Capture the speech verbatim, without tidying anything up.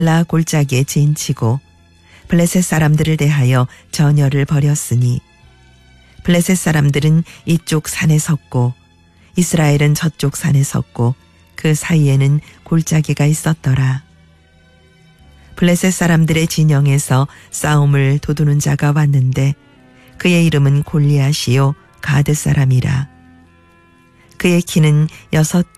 라 골짜기에 진치고 블레셋 사람들을 대하여 전열을 벌였으니 블레셋 사람들은 이쪽 산에 섰고 이스라엘은 저쪽 산에 섰고 그 사이에는 골짜기가 있었더라. 블레셋 사람들의 진영에서 싸움을 도두는 자가 왔는데 그의 이름은 골리앗이요 가드 사람이라. 그의 키는 여섯